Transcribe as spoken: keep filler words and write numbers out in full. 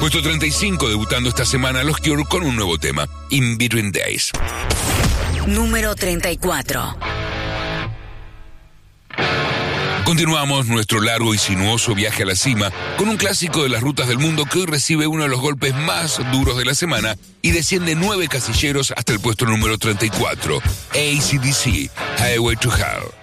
Puesto treinta y cinco, debutando esta semana los Cure con un nuevo tema, In Between Days. Número treinta y cuatro. Continuamos nuestro largo y sinuoso viaje a la cima con un clásico de las rutas del mundo que hoy recibe uno de los golpes más duros de la semana y desciende nueve casilleros hasta el puesto número treinta y cuatro. A C/D C, Highway to Hell.